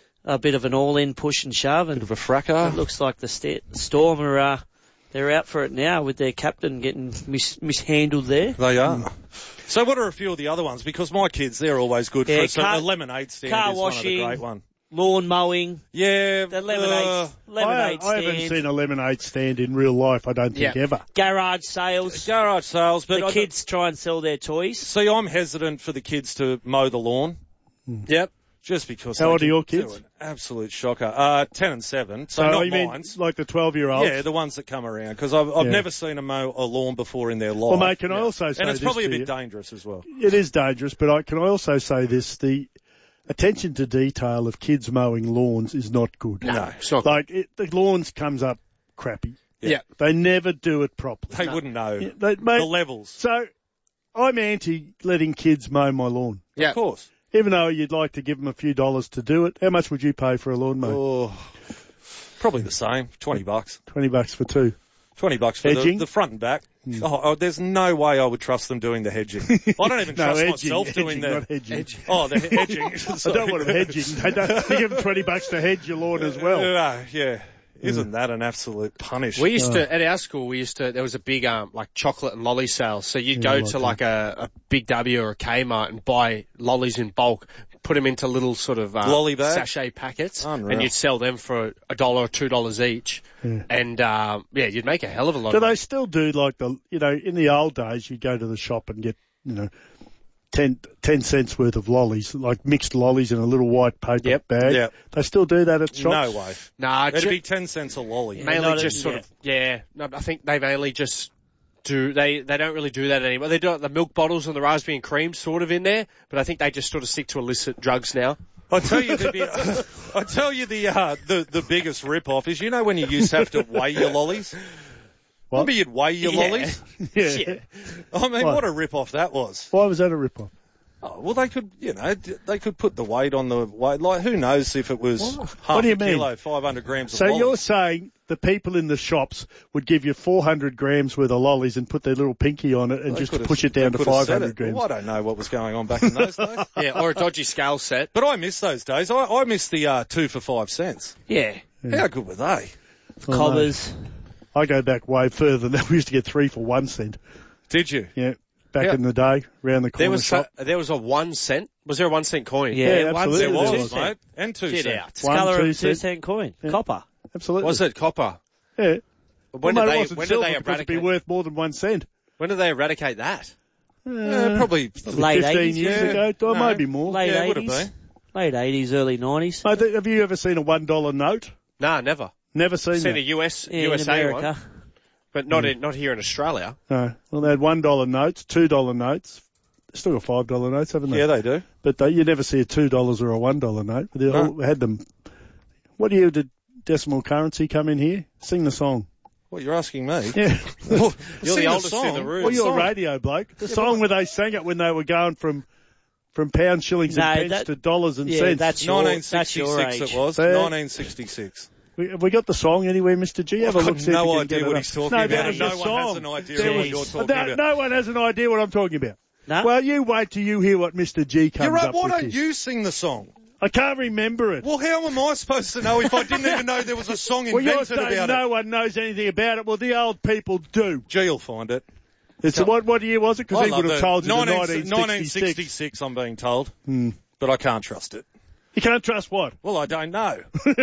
a bit of an all-in push and shove. And bit of a fracas. It looks like the sta- Storm are uh, they're out for it now with their captain getting mis- mishandled there. They are. So what are a few of the other ones? Because my kids, they're always good Yeah, for so car- the lemonade stand car is washing, one of the great one. Lawn mowing. Yeah. The lemonade, uh, lemonade I, I stand. haven't seen a lemonade stand in real life, I don't think, Yeah. ever. Garage sales. Garage sales, but the I kids try and sell their toys. See, I'm hesitant for the kids to mow the lawn. Yep. Just because. How they old are can your do kids? an absolute shocker. Uh, ten and seven. So, So not you mean mine. like the twelve-year-olds? Yeah, the ones that come around. Because I've, I've Yeah. never seen them mow a lawn before in their life. Well, mate, can I also say And it's this probably a to bit you? dangerous as well. It is dangerous, but I, can I also say this? The attention to detail of kids mowing lawns is not good. No, it's not Like, it, the lawns comes up crappy. Yeah. They never do it properly. They wouldn't know Yeah, they, mate, the levels. So, I'm anti letting kids mow my lawn. Yeah. Of course. Even though you'd like to give them a few dollars to do it, how much would you pay for a lawn mow? Oh, probably the same. Twenty bucks. Twenty bucks for two. Twenty bucks for the, Hedging? the front and back. Mm. Oh, oh, there's no way I would trust them doing the hedging. I don't even No, trust edging, myself doing edging, the not hedging. Edging. Oh, the he- hedging. I don't want them hedging. They don't, you give them twenty bucks to hedge your lawn as well. Uh, yeah. Isn't that an absolute punish? We used Oh. to, at our school, we used to, there was a big, um, like chocolate and lolly sale. So you'd Yeah, go like to that. like a, a Big W or a Kmart and buy lollies in bulk, put them into little sort of, uh, Lolly bag? sachet packets. Unreal. And you'd sell them for a dollar or two dollars each. Yeah. And, um, yeah, you'd make a hell of a lot Do of they money. still do like the, you know, in the old days you'd go to the shop and get, you know, ten, ten cents worth of lollies, like mixed lollies in a little white paper Yep. bag. Yep. They still do that at shops? No way. Nah, It'd ju- be ten cents a lolly. mainly not just a- sort yeah. of, yeah, no, I think they've only just do, they, they don't really do that anymore. They do it, the milk bottles and the raspberry and cream sort of in there, but I think they just sort of stick to illicit drugs now. I tell you the, bi- I tell you the, uh, the, the biggest rip-off is, you know when you used to have to weigh your lollies? What? Remember you'd weigh your Yeah. lollies? Yeah. I mean, What? what a rip-off that was. Why was that a rip-off? Oh, well, they could, you know, d- they could put the weight on the weight. Like, who knows if it was half What do you a mean? kilo, five hundred grams So of lollies. you're saying the people in the shops would give you four hundred grams worth of lollies and put their little pinky on it and They just could have- push it they down to could have five said hundred it. grams? Well, I don't know what was going on back in those days. Yeah, or a dodgy scale set. But I miss those days. I, I miss the uh, two for five cents. Yeah. How good were they? Cobbers. I go back way further than that. We used to get three for one cent. Did you? Yeah. Back Yeah. in the day, round the corner There was shop. so, there was a one cent. Was there a one cent coin? Yeah, Yeah, one absolutely cent, there There two was, cent. mate. And two Get cent. out. It's colour One, of two a two cent. cent coin. Yeah. Copper. Absolutely. Was it copper? Yeah. When well, did mate, it they wasn't when did silver they because it'd be eradicate? worth more than one cent. When did they eradicate that? Uh, probably. Late fifteen eighties. years yeah. ago, or No. maybe more. Late Yeah, it would have eighties. been. Late eighties, early nineties. Mate, have you ever seen a one dollar note? Nah, never. Never seen Seen a that. U S Yeah, U S A in one, America. but not in, not here in Australia. No. Well, they had one dollar notes, two dollar notes. They've still got five dollar notes, haven't they? Yeah, they do. But they, you never see a two dollars or a one dollar note. They No. all had them. What year did decimal currency come in here? Sing the song. What, you're asking me? Yeah. Well, You're sing the oldest song. in the room. Well, you're a Song. radio bloke. The song where they sang it when they were going from from pounds, shillings, No, and pence that- to dollars and Yeah, cents. that's your, nineteen that's your sixty-six age. it was. Yeah. nineteen sixty-six. We, have we got the song anywhere, Mister G? Have I've a look. got see if no we can idea get what it he's up. talking no, about. That was No the one song. has an idea There what was- you're talking no, about. no one has an idea what I'm talking about. No? Well, you wait till you hear what Mister G comes You're right. up Why with. don't this. you sing the song? I can't remember it. Well, how am I supposed to know if I didn't even know there was a song Well, you're invented saying about no it? one knows anything about it. Well, the old people do. G will find it. It's what, what year was it? Because I he love would have it. told you the nineteen nineteen nineteen sixty-six. sixty-six, I'm being told. Hmm. But I can't trust it. You can't trust what? Well, I don't know.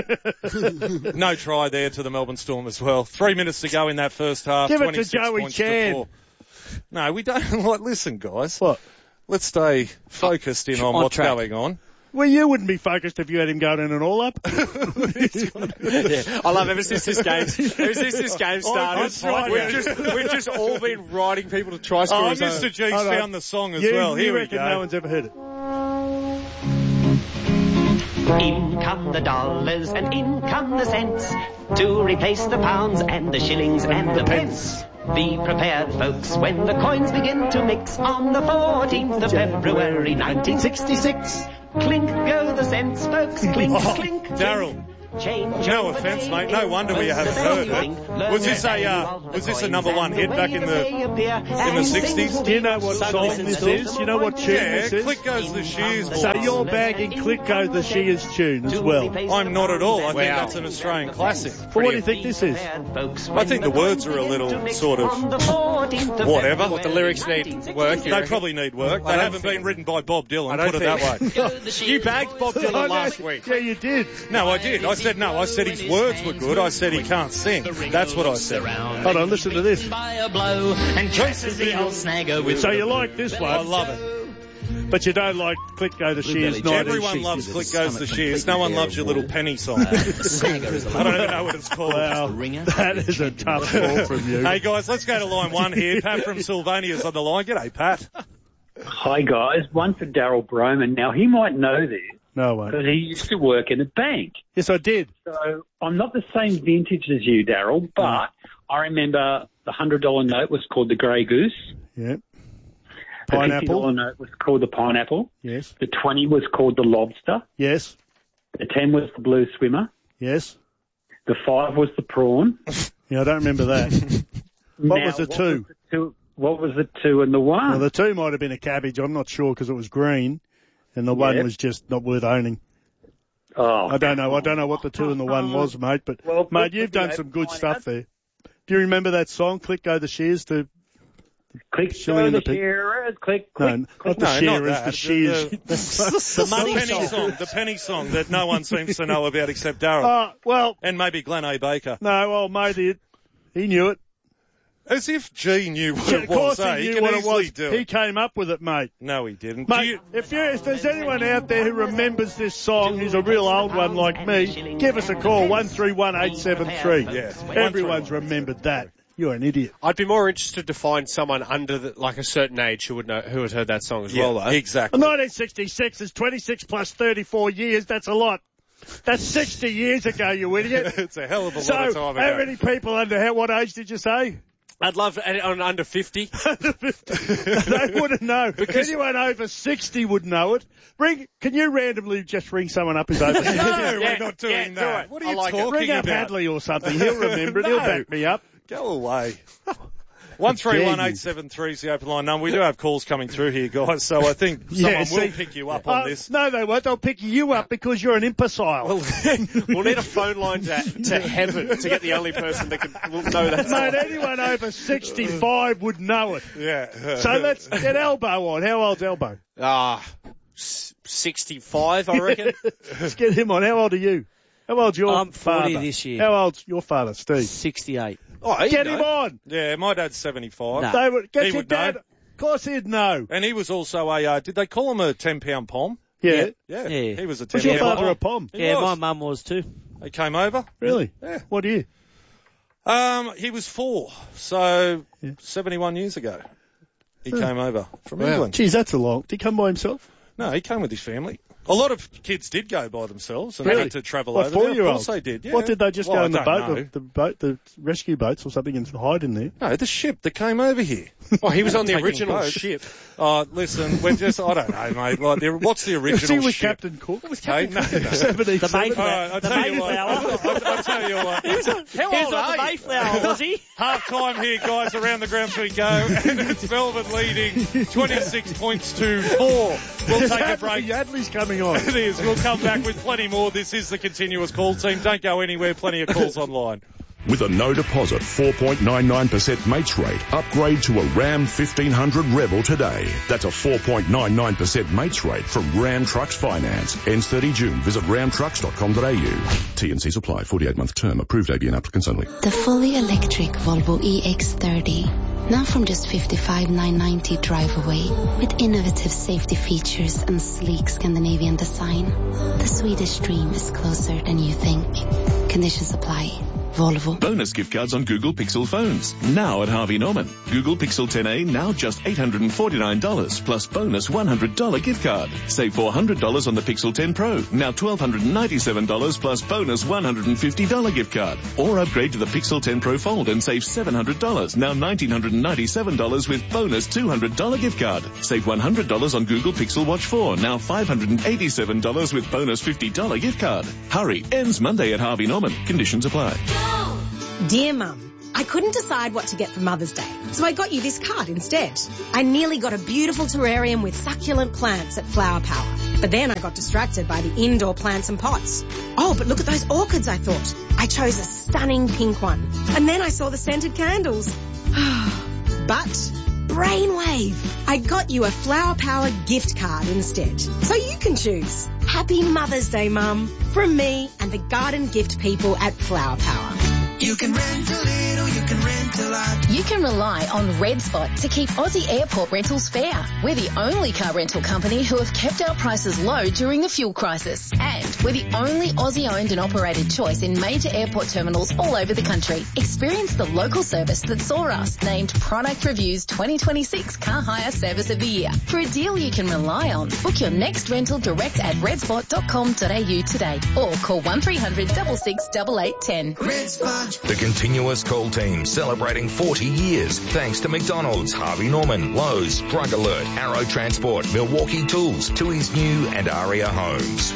No try there to the Melbourne Storm as well. Three minutes to go in that first half. Give it to twenty-six Joey points Chan. To four. No, we don't. Like, listen, guys. What? Let's stay focused in on On what's track. going on. Well, you wouldn't be focused if you had him going in an all-up. Yeah, I love ever since this game, ever since this game started, that's right, we've yeah. just we've just all been riding people to try Oh, scorers. Mister G Hold on. found the song as you, well. You Here we reckon go. no one's ever heard it? In come the dollars and in come the cents to replace the pounds and the shillings and the pence. Be prepared, folks, when the coins begin to mix on the fourteenth of February nineteen sixty-six. Clink go the cents, folks, clink, Oh, clink. Daryl. Change No offence, mate. No wonder we haven't heard it. Was this a uh, was this a number one hit back in the in the sixties? Do you know what song this is? You know what tune Yeah, this is? Click Goes the Shears. So you're bagging Click Goes the Shears tune as well. I'm not at all. I think Wow. that's an Australian classic. Well, what do you think this is? I think the words are a little sort of whatever. What the lyrics need work. They probably need work. They I don't haven't been written by Bob Dylan. I don't Put it that think- way. You bagged Bob Dylan last week. Yeah, you did. No, I did. I said no. I said his words were good. I said he can't sing. That's what I said. Hold on, listen to this. By a blow and chases the old snagger with So you like this one? I love it. But you don't like Click Go the Shears. Everyone loves Click Goes the Shears. No one loves your little penny song. I don't even know what it's called. Wow, that is a tough call from you. Hey guys, let's go to line one here. Pat from Sylvania's on the line. G'day, Pat. Hi guys, one for Daryl Broman. Now he might know this No one. because he used to work in a bank. Yes, I did. So I'm not the same vintage as you, Daryl, but I remember the hundred dollar note was called the Grey Goose. Yeah. The fifty Pineapple. dollar note was called the Pineapple. Yes. The twenty was called the Lobster. Yes. The ten was the Blue Swimmer. Yes. The five was the Prawn. Yeah, I don't remember that. What Now, was the what two? Was the two? What was the two and the one? Well, the two might have been a cabbage. I'm not sure because it was green, and the one Yep. was just not worth owning. Oh, I don't know. I don't know what the two and the one was, mate. But Well, mate, put you've the done eight some good behind stuff that. there. Do you remember that song, Click Go the Shears to Click Shilling Go and the the Pig? Shearers. Click, No, click, not click. the No, not Shearers, that. the Shears. The, The the money penny song. song. The penny song that no one seems to know about except Darryl. Oh, well, And maybe Glenn A. Baker. no, well, mate, he, he knew it. As if G knew what Yeah, it of course was. eh? he He knew can what it easily was. do He it. came up with it, mate. No, he didn't. Do Mate, you- if, you, if there's anyone out there who remembers this song, who's a real old one like me, give us a call, one three one eight seven three. Yeah. Everyone's remembered that. You're an idiot. I'd be more interested to find someone under the, like a certain age who would know who had heard that song as Yeah, well. Though. exactly. nineteen sixty-six is twenty-six plus thirty-four years. That's a lot. That's sixty years ago, you idiot. It's a hell of a So, lot of time how ago. many people under how, what age did you say? I'd love and on under fifty. Under fifty. They wouldn't know. Anyone over sixty would know it. Ring, can you randomly just ring someone up who's over sixty? No, Yeah, we're not doing yeah, do that. it. What are I you like it. talking Ring up about? Hadley or something. He'll remember it. He'll No. back me up. Go away. One three one eight seven three is the open line number. We do have calls coming through here, guys. So I think someone Yeah, will see- pick you up on Uh, this. No, they won't. They'll pick you up because you're an imbecile. We'll need a phone line to, to heaven to get the only person that can will know that Mate, song. anyone over sixty-five would know it. Yeah. So let's get Elbow on. How old's Elbow? Ah, s- sixty-five, I reckon. Let's get him on. How old are you? How old's your I'm forty father? this year. How old's your father, Steve? sixty-eight. Oh, he'd Get know. him on. Yeah, my dad's seventy-five. No. They would, get He your would know. dad. Of course he'd know. And he was also a, uh, did they call him a ten pound pom? Yeah. Yeah. Yeah. He was a ten Was your pound father a pom. pom? He Yeah, was. my mum was too. He came over. Really? Yeah. What year? Um, he was four, so seventy-one years ago. He came over from England. Geez, that's a long. Did he come by himself? No, he came with his family. A lot of kids did go by themselves and Really? they had to travel What, over there. Of four-year-olds? course they did, yeah. What did they just Well, go I in the don't boat, know. the, the boat, the rescue boats or something and hide in there? No, the ship that came over here. Oh, he was on the Taking original boat. ship. Oh, listen, we're just, I don't know, mate. Like, the, what's the Was he original with ship? Captain Cook? Hey, no, no. seventy-seven. The Mayflower. All right, I'll The tell you what. Mayflower. I'll, I'll tell you what. He was, on- he was on the Mayflower, was he? Half time here, guys. Around the grounds we go. And it's Melbourne leading twenty-six points to four. We'll take a break. Yadley's coming on. It is. We'll come back with plenty more. This is the continuous call team. Don't go anywhere. Plenty of calls online. With a no deposit four point nine nine percent mates rate, upgrade to a Ram fifteen hundred Rebel today. That's a four point nine nine percent mates rate from Ram Trucks Finance. Ends thirty June. Visit ram trucks dot com dot a u. T and C's apply. forty-eight month term. Approved A B N applicants only. The fully electric Volvo E X thirty. Now from just fifty-five thousand nine hundred ninety drive away, with innovative safety features and sleek Scandinavian design, the Swedish dream is closer than you think. Conditions apply. Volvo. Bonus gift cards on Google Pixel phones. Now at Harvey Norman. Google Pixel ten A now just eight hundred forty-nine dollars plus bonus one hundred dollars gift card. Save four hundred dollars on the Pixel ten Pro. Now one thousand two hundred ninety-seven dollars plus bonus one hundred fifty dollars gift card. Or upgrade to the Pixel ten Pro Fold and save seven hundred dollars. Now one thousand nine hundred ninety-seven dollars with bonus two hundred dollars gift card. Save one hundred dollars on Google Pixel Watch four. Now five hundred eighty-seven dollars with bonus fifty dollars gift card. Hurry. Ends Monday at Harvey Norman. Conditions apply. Dear Mum, I couldn't decide what to get for Mother's Day, so I got you this card instead. I nearly got a beautiful terrarium with succulent plants at Flower Power, but then I got distracted by the indoor plants and pots. Oh, but look at those orchids, I thought. I chose a stunning pink one, and then I saw the scented candles. But brainwave, I got you a Flower Power gift card instead, so you can choose. Happy Mother's Day, Mum, from me and the garden gift people at Flower Power. You can rent a little, you can rent a lot. You can rely on Red Spot to keep Aussie airport rentals fair. We're the only car rental company who have kept our prices low during the fuel crisis. And we're the only Aussie-owned and operated choice in major airport terminals all over the country. Experience the local service that saw us named Product Review's twenty twenty-six Car Hire Service of the Year. For a deal you can rely on, book your next rental direct at redspot dot com dot a u today or call one three hundred six six eight eight one zero. Red Spot. The continuous call team celebrating forty years thanks to McDonald's, Harvey Norman, Lowe's, Drug Alert, Arrow Transport, Milwaukee Tools, Tui's New and Aria Homes.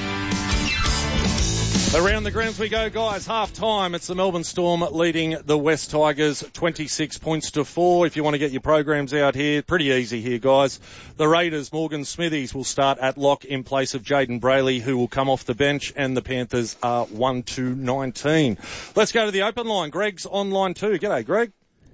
Around the grounds we go, guys. Half time. It's the Melbourne Storm leading the West Tigers twenty-six points to four. If you want to get your programs out here, pretty easy here, guys. The Raiders, Morgan Smithies, will start at lock in place of Jaden Brayley, who will come off the bench, and the Panthers are one to nineteen. Let's go to the open line. Greg's on line two. G'day, Greg.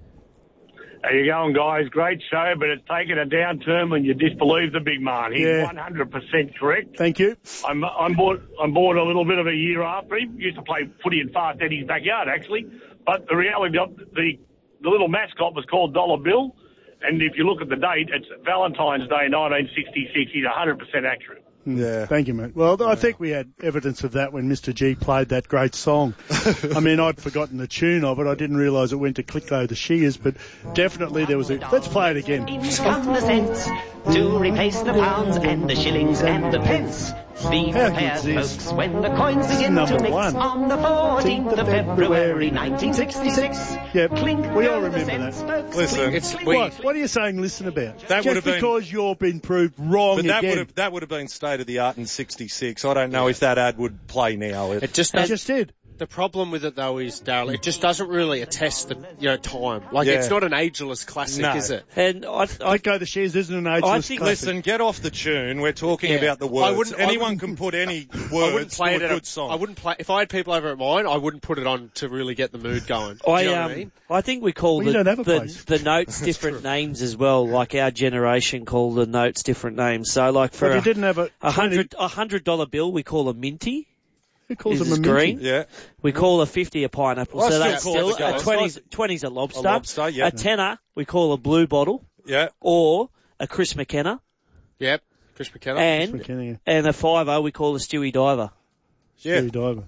How you going, guys? Great show, but it's taken a downturn when you disbelieve the big man. He's Yeah. one hundred percent correct. Thank you. I'm I'm bored, I'm bored a little bit of a year after him. Used to play footy in Fast Eddie's backyard, actually. But the reality of the the little mascot was called Dollar Bill, and if you look at the date, it's Valentine's Day, nineteen sixty-six. He's one hundred percent accurate. Yeah. Thank you, mate. Well, I think we had evidence of that when Mister G played that great song. I mean, I'd forgotten the tune of it. I didn't realise it went to Clicko the Shears, but definitely there was a... Let's play it again. Come the cents to replace the pounds and the shillings and the pence. Be How prepared, good's this? folks, when the coins begin Number to mix one. on the fourteenth of February, nineteen sixty-six. Yep, Clink we all go the remember cents, that. folks. Listen, Clink, it's clink, we- What? clink. What are you saying listen about? That Just would have been- because you've been proved wrong But that again. would have that would have been state of the art in sixty-six. I don't know if that ad would play now. It just It does, just did. the problem with it though is, Daryl, it just doesn't really attest the you know time. Like Yeah. it's not an ageless classic, No. is it? And I, I, Clicko the Shears isn't an I ageless think- classic. Listen, get off the tune. We're talking Yeah. about the I words. wouldn't- I Anyone wouldn't- can put any I wouldn't words play to it a at good a, song. I wouldn't play if I had people over at mine. I wouldn't put it on to really get the mood going. Do I, you know um, what I mean? I think we call Well, you the, don't have a the, place. the notes different names as well. Like our generation call the notes different names. So like for But you a, didn't have a... a hundred a hundred dollar bill, we call a minty. Who calls This them is a green. minty? Yeah. We call a fifty a pineapple. I so still that's call still it the a gold. twenties. Twenties a lobster. A lobster, yeah. A tenner we call a blue bottle, Yeah. or a Chris McKenna, Yep, Chris McKenna. and McKenna, yeah. and a fiver we call a Stewie Diver. Yeah. Stewie Diver.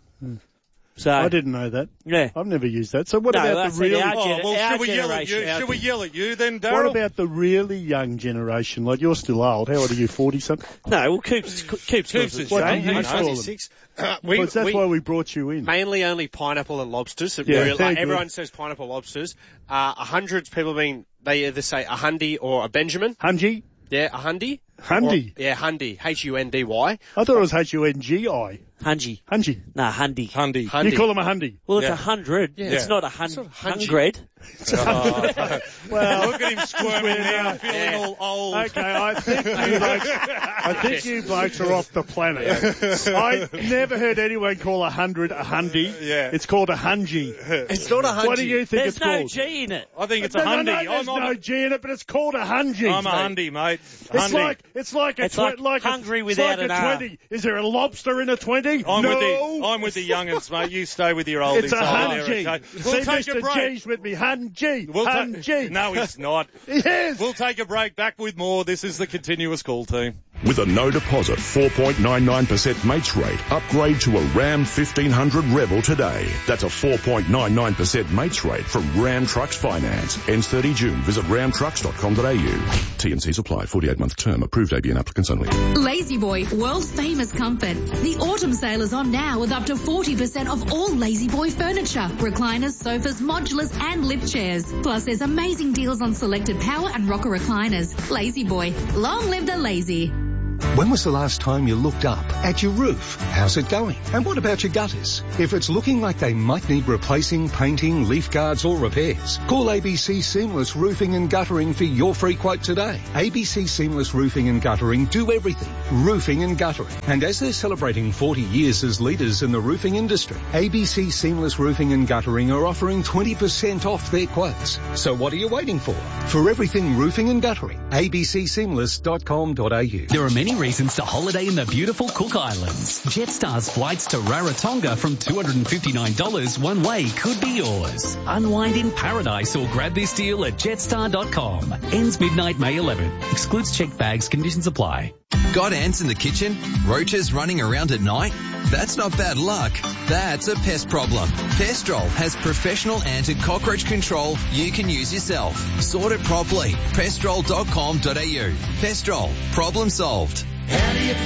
So I didn't know that. yeah. I've never used that. So what No, about that's the it, really... our Oh, gener- well, our should we yell at you? generation, our Should we gen- yell at you then, Daryl? What about the really young generation? Like, you're still old. How old are you, forty-something? No, well, Coops, Coops, Coops Coops is What do Jane, you I call know. them? Six. Uh, we, Because that's we why we brought you in. mainly only pineapple and lobsters. Yeah, Really, very like, good. everyone says pineapple lobsters. Uh, a hundred people mean they either say a hundy or a Benjamin. Hundy? Yeah, a hundy. Hundy? Or- yeah, hundy. H U N D Y. I thought it was H U N G I. Hungy. Hungy. Nah, hundy. Hundy. Hundy. You call them a hundy? Well, it's Yeah. a hundred. Yeah. It's Yeah. not a hun- It's not a hungy. hundred. Oh. Well, Look at him squirming now, feeling Yeah. all old. okay, I think you blokes, I think you blokes are off the planet. I never heard anyone call a hundred a hundy. Yeah. It's called a hungy. It's not a hundy. What do you think There's it's no called? G in it. I think it's no, a hundy. No, no, there's I'm, no I'm, G in it, but it's called a hungy. I'm a hundy, mate. It's Hundy. like it's like a It's tw- like like hungry a, without it's like an a R. twenty. Is there a lobster in a twenty? hunji? I'm no. with the I'm with the youngins, mate. You stay with your oldies. It's a over there, hunji. okay? We'll See, take Mister a break. G's with me. Hunji. We'll ta- hunji. No, he's not. Yes. We'll take a break. Back with more. This is the Continuous Call Team. With a no deposit four point nine nine percent mates rate, upgrade to a Ram fifteen hundred Rebel today. That's a four point nine nine percent mates rate from Ram Trucks Finance. Ends thirty June. Visit ram trucks dot com dot a u. T and C's apply. forty-eight month term. Approved A B N applicants only. Lazy Boy, world famous comfort. The autumn sale is on now with up to forty percent off all Lazy Boy furniture, recliners, sofas, modulars and lift chairs. Plus there's amazing deals on selected power and rocker recliners. Lazy Boy, long live the lazy. When was the last time you looked up at your roof? How's it going? And what about your gutters? If it's looking like they might need replacing, painting, leaf guards or repairs, call A B C Seamless Roofing and Guttering for your free quote today. A B C Seamless Roofing and Guttering do everything. Roofing and guttering. And as they're celebrating forty years as leaders in the roofing industry, A B C Seamless Roofing and Guttering are offering twenty percent off their quotes. So what are you waiting for? For everything roofing and guttering, a b c seamless dot com dot a u. There are many reasons to holiday in the beautiful Cook Islands. Jetstar's flights to Rarotonga from two hundred fifty-nine dollars one way could be yours. Unwind in paradise or grab this deal at jetstar dot com. Ends midnight May eleventh. Excludes checked bags. Conditions apply. Got ants in the kitchen? Roaches running around at night? That's not bad luck. That's a pest problem. Pestrol has professional ant and cockroach control you can use yourself. Sort it properly. pestrol dot com dot a u. Pestrol. Problem solved.